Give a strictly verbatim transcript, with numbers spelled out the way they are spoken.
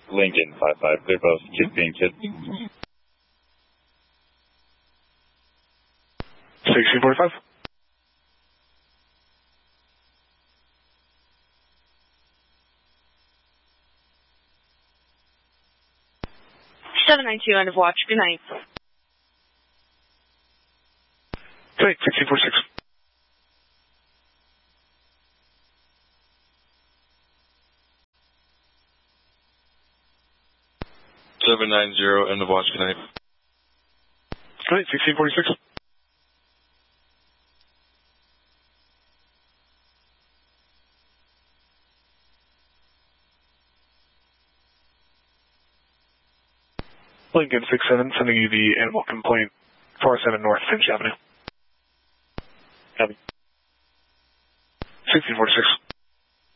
Lincoln, five five, clear both, kids being kids. sixteen forty-five. seven nine two, end of watch, good night. Good night, sixteen forty-six. seven nine zero, end of watch, good night. Good night, sixteen forty-six. Lincoln six seven, sending you the animal complaint, four seven North Finch Avenue. Copy. sixteen forty-six.